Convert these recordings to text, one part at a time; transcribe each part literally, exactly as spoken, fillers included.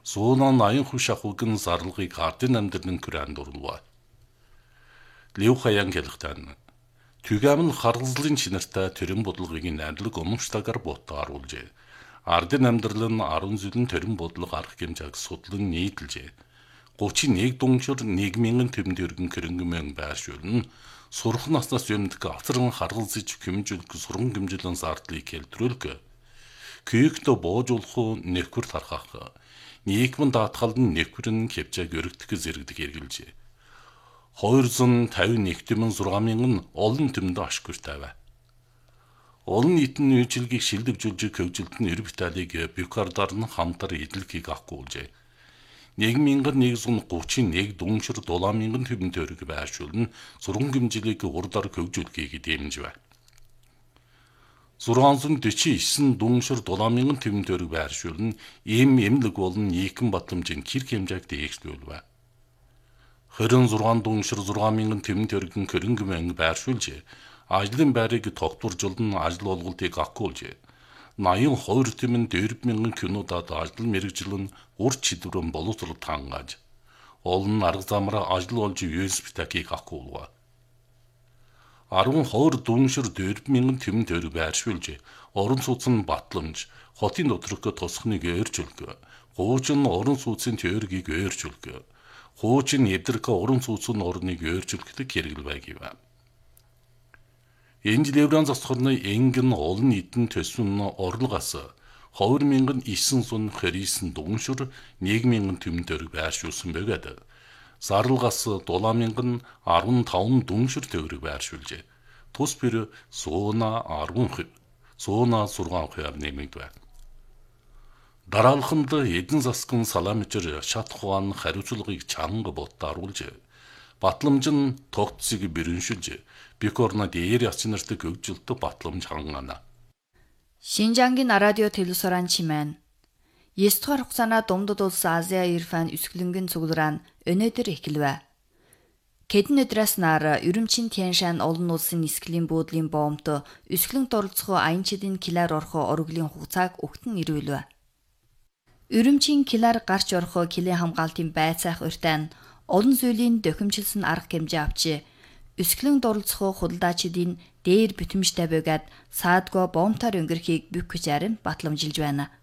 Суунан аян хүш ахугын зарлагыг ардын амьдрын күрэнд урлаа. Лев хаян гэлхтэн. Түгэм нь харгалзлын чинартай төрийн бодлогын найрлаг өмчтагаар ботоор улжээ. Ардын амьдрал нь арван зүйлэн төрийн бодлого арга хэмжээг судлан нийтэлжээ. гучин нэг дунгшир нийгмийн төвөнд өргөн хөрөнгөмөн байршуулна. Сурах наснаас юмдг авцран харгалзж хэмжүүлэх сурган хэмжүүлэн зардлыг хэлтрүүлг. Күйгтө боожуулах нэвхүр тархах. Нийгмэн даатгал нь нэвхүрэн хэмжээг өргөдөх зэрэгдэг хэрэгжилжээ. двести пятьдесят один зургаамын олон төмөнд ашгүйртэй байв. Олон нийтийн үйлчилгээг шилдэгжүүлж хөгжилт нь Ерв Италиг Бюкардаар нь хамтар эдлэгийг авахгүйжээ. нийгмийн нэг зуун гучин нэг дунгшир дулаамын төвөнд өрг байршуулна сурган хэмжээлийг урдаар хөгжүүлэхийг дэмжив. зургаан дөрвөн дунгшир дулаамын төвөнд өрг байршуулна ийм эмнэлэг болон нийгэм батламжийн хэр хэмжээг дээгшүүлв. двадцать шесть дунгшир зургаамын төвөнд өргөн хөрөнгөмөн байршуулж ажлын байрыг тогтворжуулан ажил олголтыг авахгүйжээ. восемьдесят two тэмэн дөрвөн мянган кинодад ажил мэргэжил нь ур чидвэрэн боловсрол таангаж олон арга замраа ажил олж ю эс пи-ийг авахгүйв. десять дунгшир дөрвөн мянган тэмэн төр байршуулж орон сууцны батламж хотын доторх тосхныг өөрчилгөө. Хуучин орон сууцны теорийг өөрчилгөө. Хуучин эвдрэх орон сууцны орныг өөрчилгөх хэрэгэл байг юм. Энэ жилийн засхорны энгэн олон нийтэн төсвөн орлогоос two thousand nine hundred thirty-nine дунгшир нийгмийн төвөнд өрг байршуулсан бөгөөд зарлагаас seven thousand fifteen дунгшир төгрөг байршуулжээ. Тус бүр сууна ten percent сууна six percent нэмэгдэв. Дараалханд эдэн засгын салаамжир шат хугаан хариуцлагыг чанга ботоор оруулж батламж нь тогтцыг бэрэншүүлж Бюкорна дээр яцнартай хөгжилт батламж хангана. Шинжангийн радио телевизоран чимэн. девять дугаар хугацаана Думдад улс Азия Ирфан өсгөлөнгөн цуглараа өнөөдөр эхэлвэ. Хэдэн өдрөөс нар Үрүмчин Тяншан олон улсын нисгэлийн буудлын боомт өсгөлөнт оролцох аянчдын килаар орох оргилын хугацааг өгтөн ирүүлвэ. Үрүмчин килаар гарч орох килийн хамгаалтын байцаах урьтаа олон зүйлийн дохимжилсан арга хэмжээ авч өсгөлөнт оролцох худалдаачдын дээр битэмжтэй бөгөөд саадгүй боомтоор өнгөрөхийг бүх хүч арын батламжилж байна.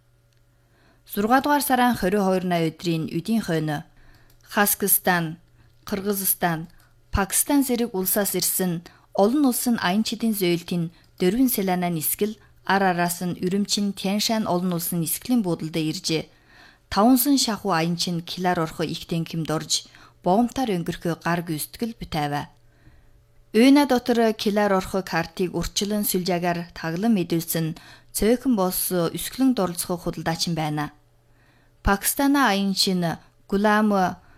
six дугаар сарын twenty-two өдрийн үдийн хойно Хазакстан, Кыргызстан, Пакистан зэрэг улсаас ирсэн олон улсын аянчдын зөөлтийн дөрвөн селана нисгэл ар араас нь Үрүмчин Тяншан олон улсын нисгэлийн буудалд иржээ. five thousand шахуу аянчин килаар орох их тэнхимд орж боомтоор өнгөрөх гар гүйцэтгэл битээв. Үйна дотор килаар орох картыг урьдчилан сүлжаагаар таглан мэдүүлсэн цөөхөн босс өсгөлөнт оролцох худалдаачин байна. Пакистана аянчин Гулам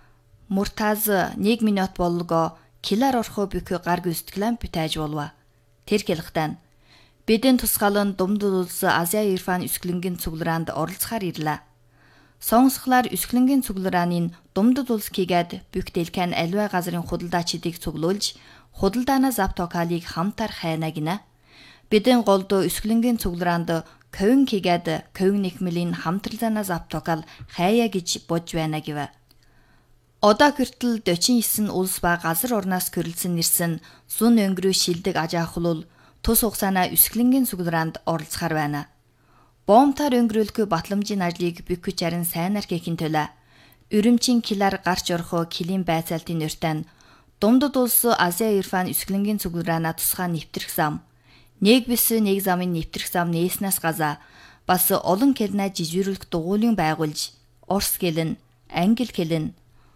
Муртаз one минут болго килаар орох бүх гар гүйцэтгэлэн битээж болов. Тэр хэлэхдээ бидэн тусгаалan Думдад улс Азия Ирфан өсгөлөнгийн цуглараанд оролцохоор ирлээ. Сонсхлаар өсгөлөнгийн цугларааны Думдад улс кигээд бүх дэлхэн аливаа газрын худалдаачдыг цуглуулж худалдаанаас авт токалыг хамтар хайна гинэ. Бидэн голд өсгөлөнгийн цуглараанд ковин кигээд ковин нэхмэлийн хамтралзанаас авт токал хайя гэж бодж байна гэв. Одоо хүртэл forty-nine улс ба газар орнаас гэрэлсэн нэрсэн сун өнгөрөө шилдэг ажаахлуул тус хугацаана өсгөлөнгийн цуглараанд оролцохоор байна. Боомтоор өнгөрүүлэх батламжийн ажлыг бүх хүч арын сайнаар хийхин төлөө Үрүмчин килаар гарч орох килийн байцаалтын урьтаа Думдад улс Азия Ирфан өсгөлөнгийн цуглараана тусгай нэвтрэх зам, нэг бис нэг замын нэвтрэх зам нээснээс газа бас олон килнаа жижигрүүлэх дугуйлын байгуулж Орс килэн, Англи килэн,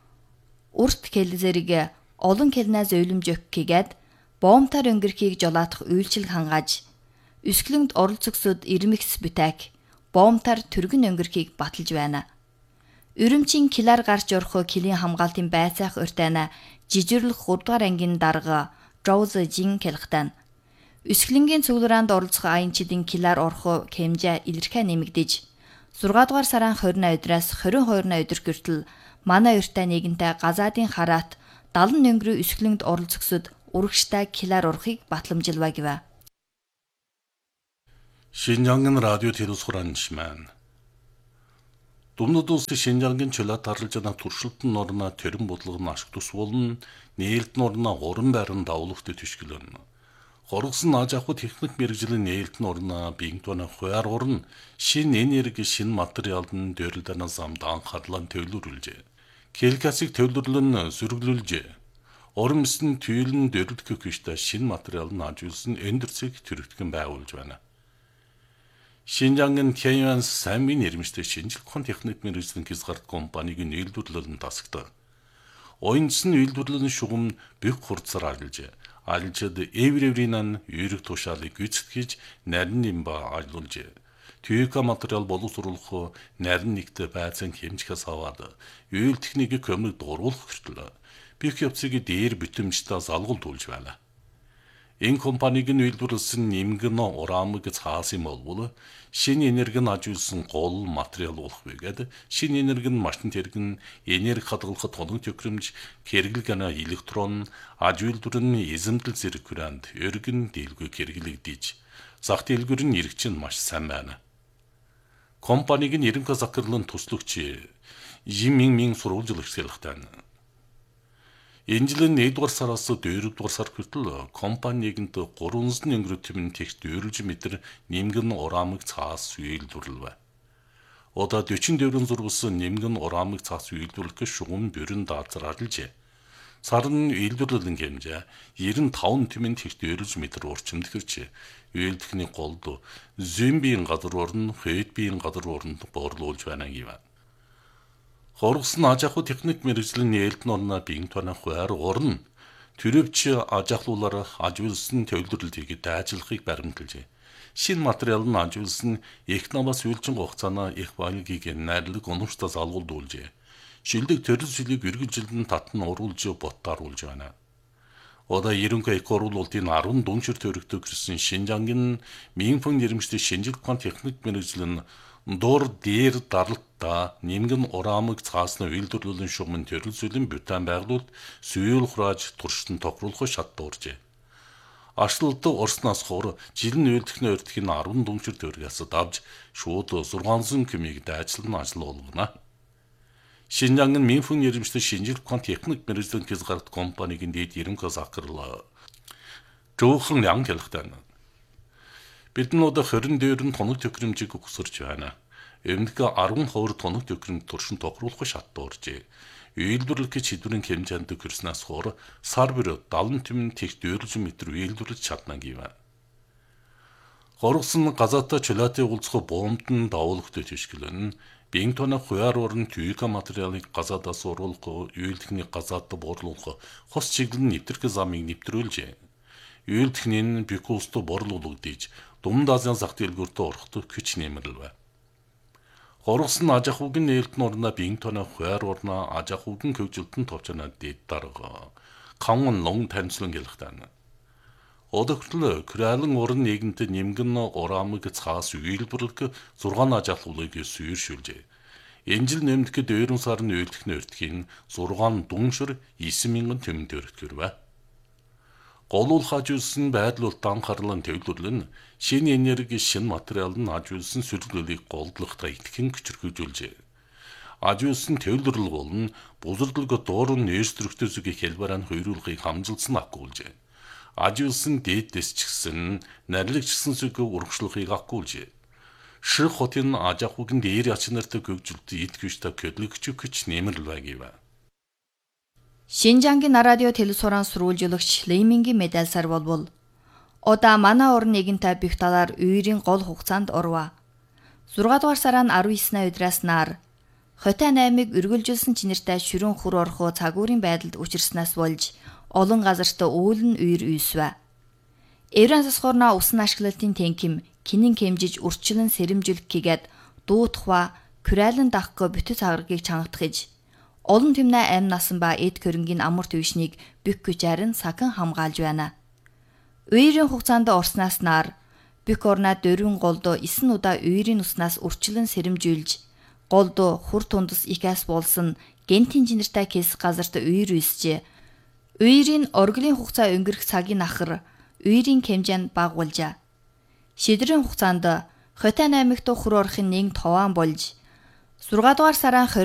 Урт кил зэрэг олон килнаа зөөлөмж өгөх гээд боомтоор өнгөрөхийг жолоодох үйлчилэг хангааж өсгөлөнгөд оролцогсод ирмэгс бүтээх боомтоор түргэн өнгөрөхийг баталж байна. Үрүмчин килаар гарч орох килийн хамгаалтын байцаах урьтаана жижирлэх three дугаар ангийн дарга Жоуз Жин хэлэхдээ өсгөлөнгийн цуглараанд оролцох аянчдын килаар орох хэмжээ илэрхээ нэмэгдэж six дугаар сарын twenty өдрөөс twenty-two өдөр хүртэл манай урьтаа нэгэнтээ газаадын хараат seventy өнгөрөө өсгөлөнгөд оролцогсод урагштай килаар орохыг батламжилва гэв. Шинжангийн радио телевизоран чимэн. Думдад улсын Шинжангийн чөлөөт харалжаана туршилтын орноо төрийн бодлогын ашиг тус болон нээлтэн орноо уран байран давлахтай төшгөлөн. Хоргосон аж ахуй техник мэргэжлийн нээлтэн орноо биегдвэн хуяар орн шин энерги шин материалын дөрлөдөнөөс амд анхаарлан төвлөрүүлжээ. Келгасыг төвлөрлөн сөрөглүүлжээ. Оромсын түйлийн дөрлөдөх хүчтэй шин материалын ажиулсан эндэрцэг төрөгдгөн байгуулж байна. Шинжангийн Тяньян самбын нэрмжтэй шинжлэх ухааны техник мэргэжлийн хязгаарт компанийн үйлдвэрлэлэн тасагдаг. Ойнцны үйлдвэрлэлийн шугам бүх хурцаар ажиллажээ. Ажиллажад эвревринан ерөг тушаалыг гүйцэтгэж нарийн нимба ажиллуулжээ. Түйка материал боловсруулах нарийн нэгт байцаан хэмжихээс аваад үйл техникийн көмөд дуруулах хүртэл бүх явцыг дээр битэмжтэй залгуулж байна. Энэ компанийн үйлдвэрлэсэн нэмгэн урамыг цаасан болбол шинэ энерги нь ажиулсан гол материал болох байгаад шинэ энерги нь машин тэргэн энерги хадгалахад тоног төхөөрөмж хэрэглэгэн электрон аж үйлдвэрийн эзэмдэл зэрэг хүрээнд өргөн дийлгүй хэрэглэгдэж зах дэлгүүр нь иргэч нь маш сайн байна. Компанийн нэрмгэ захирлын туслagч Жимин Мин сурвалжлагч хэлэхдээ энэ жилийн нэгдүгээр сараас дөрөвдүгээр сар хүртэл компанийн гурван сая өнгөрөтмөн текст дөрвөн метр нэмгэн урамыг цаас үйлдвэрлэв. Одоо дөрвөн дөрвөн зурвас нэмгэн урамыг цаас үйлдвэрлэх шугам бүрэн даацар ажиллажээ. Сарн үйлдвэрлэлийн хэмжээ девяносто пять тэмэн текст дөрвөн метр урчимд хэрчээ. Үйлдвэрлэлийн голд зэмбийн газар орн, хэдбийн газар орнд боорлуулж байна гэв. Хоргосон аж ахуй техник мэргэжлийн нээлтэн орноо биегдвэн хуяар орн төрөвч аж ахлуулаар ажиулсан төвлөрлөлтийг дайжлахыг баримталжээ. Шинэ материал нь ажиулсан их намаас үйлчин хугацаанаа их багийг найрлаг уламжтай залгуулжээ. Шилдэг төрөл шилийг үргэлжилэн татан уруулж боттааруулж байна. Одоо ерөнхий эко оруулалтын арван дүншир төрөгдөг гэсэн Шинжангийн Минфэн нэрмжтэй шинжлэх ухааны техник мэргэжлийн Дор дээр даралтаа нэмгэн урамыг цаасны үйлдвэрлэлийн шугамын төрөлсөлийн бютан байгуулалт сүйл хурааж туршилтанд тохируулах шат дууржээ. Ашлалт Орсноос хор жилийн үйлдвэрлэлийн өртгийн арван дүншир төргөөс давж шууд зургаан зам кемиг дайчлан ажил болгоно. Шинжангийн Минфэн нэрмжтэй шинжлэх ухааны техник мэргэжлийн хязгаарт компанийн дэд ерөнхий захирал Жуухан Янг хэлэхдээ бид нь одоо хорин дээр нь тоног төхөөрөмжийг өгсөрч байна. Өмнөд арван хувир тоног төхөөрөмж туршин тохируулах шат дууржээ. Үйлдвэрлэх шийдвэрийн хэмжээнд хүрснээс хойш сар бүр даавн тэмэн тех дөрвөн метр үйлдвэрлэж чадна гэв. Хоргосон газаатай чөлөөтэй уулзах буумд нь давуулахтай төшгөлөн биегдвэн хуяар орн түйка материалыг газаадаас уруулах үйлдвэрлэлийн газаадд буурлуулах хос чиглэл нэвтрэх замыг нэвтрүүлжээ. Үйлдвэрлэлийн бикуусто борлуулагдаж Думд Азийн зах дэлгүүртээ ороход хүч нэмэрлэв. Хоргосон аж ахуйн нээлтэн орноо биегдвэн хуяар орноо аж ахуйн хөгжилтөнд товчнод дэд дарга Кангон Лонг танилцлан хэлэхдээ одогтлоо кралын орн нийгэмд нэмгэн урамыг цаас үйлдвэрлэх зургаан аж ахуйг сүйршүүлжээ. Энэ жил нэмдэхэд дөрвөн сарын үйлдвэрлэлийн өртгийн зургаан дүншир девять мянган тэмэн төрөлтгөрвэ. Голуулах ажиулсан байдлуулт анхаарлан төвлөрлөн шинэ энерги шинэ материал нь ажиулсан сөрөглөлийг голдлохтой итгэн хүчрхүүжүүлжээ. Ажиулсан төвлөрлөл болон бузардлыг дуурн нээстрэгтэй зүгийн хэлбэрээр хойруулахыг хамжилсан агуулжээ. Ажиулсан дээдэс ч гэсэн нарлагчсан зүг урагшлахыг агуулжээ. Ших хотын аж ахуйн дээр ачнартай хөгжилт итгэвчтэй көдлөгч хүч нэмэрлэв гэв. Шинжангийн радио телесуран сурвалжуулагч Леймингийн медальсаар болбол одоо манай орн нэгэнтэй бих талаар үерийн гол хугацаанд орва. зургаан дугаар сарын арван девятны өдрөөс нар Хотын аймаг үргэлжилсэн чинэртэй шүрэн хур орхоо цагуурийн байдалд учирснаас болж олон газарт үүлэн үер үйсвэ. Евран засхорноо усан ашиглалтын тэнким кинин хэмжиж үрчлэн сэрэмжүүлэх гээд дуутхва күрэлэн дахгүй бүтэц хагаргийг чангатгаж олон тэмнэ ам насан ба эд хөрөнгийн амар төвшнийг бүх хүчээр нь сахан хамгаалж байна. Үерийн хугацаанд орснаас нар бүх орноо дөрвөн голдо эсн удаа үерийн уснаас үрчлэн сэрэмжүүлж голдо хур тундас икас болсон гентийн жинэртэй кэс газарт үер үйсжээ. Үерийн оргилын хугацаа өнгөрөх цагийн ахар үерийн хэмжээнд багуулжаа. Шидрийн хугацаанд Хотын аймагт хур орохын нэг товаан болж 6 дугаар сарын